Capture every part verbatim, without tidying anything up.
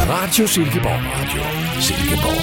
Radio Silkeborg. Radio Silkeborg.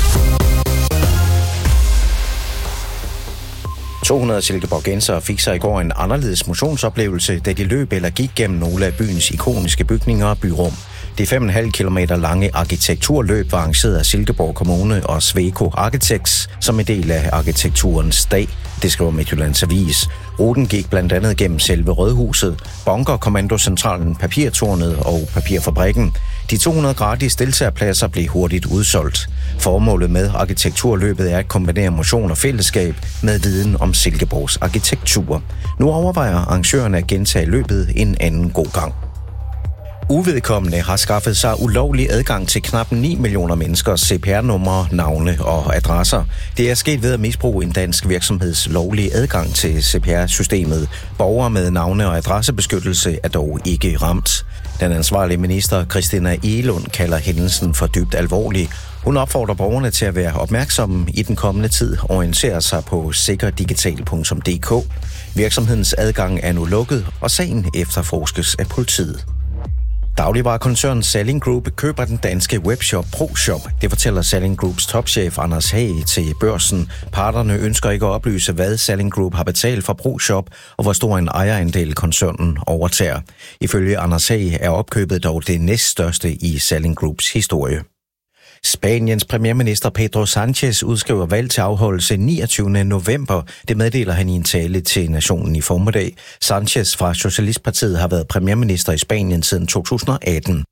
to hundrede silkeborgensere fik sig i går en anderledes motionsoplevelse, da de løb eller gik gennem nogle af byens ikoniske bygninger og byrum. Det fem komma fem kilometer lange arkitekturløb var arrangeret af Silkeborg Kommune og Sweco Architects som en del af arkitekturens dag. Det skriver Midtjyllands Avis. Ruten gik blandt andet gennem selve Rådhuset, Bunkerkommandocentralen, Papirtårnet og Papirfabrikken. De to hundrede gratis deltagerpladser blev hurtigt udsolgt. Formålet med arkitekturløbet er at kombinere motion og fællesskab med viden om Silkeborgs arkitektur. Nu overvejer arrangørerne at gentage løbet en anden god gang. Uvedkommende har skaffet sig ulovlig adgang til knap ni millioner menneskers C P R-numre, navne og adresser. Det er sket ved at misbruge en dansk virksomheds lovlige adgang til C P R-systemet. Borgere med navne- og adressebeskyttelse er dog ikke ramt. Den ansvarlige minister, Christina Egelund, kalder hændelsen for dybt alvorlig. Hun opfordrer borgerne til at være opmærksomme i den kommende tid og orientere sig på sikkerdigital punktum d k. Virksomhedens adgang er nu lukket, og sagen efterforskes af politiet. Dagligvarekoncernen Salling Group køber den danske webshop ProShop. Det fortæller Salling Groups topchef Anders Hage til Børsen. Parterne ønsker ikke at oplyse, hvad Salling Group har betalt for ProShop, og hvor stor en ejerandel koncernen overtager. Ifølge Anders Hage er opkøbet dog det næststørste i Salling Groups historie. Spaniens premierminister Pedro Sanchez udskriver valg til afholdelse niogtyvende november. Det meddeler han i en tale til nationen i formiddag. Sanchez fra Socialistpartiet har været premierminister i Spanien siden to tusind og atten.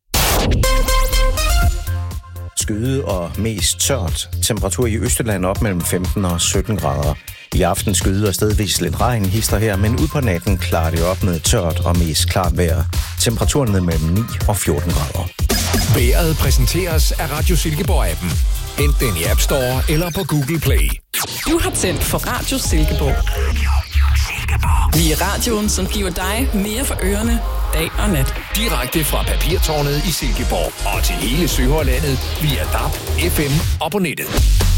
Skyde og mest tørt. Temperatur i Østjylland op mellem femten og sytten grader. I aften skyde og stedvis lidt regn hister her, men ud på natten klarer det op med tørt og mest klart vejr. Temperaturen ned mellem ni og fjorten grader. Vejret præsenteres af Radio Silkeborg-appen. Hent den i App Store eller på Google Play. Du har tændt for Radio Silkeborg. Vi er radioen, som giver dig mere for ørerne, dag og nat. Direkte fra Papirtårnet i Silkeborg og til hele Sønderlandet via D A B, F M og på nettet.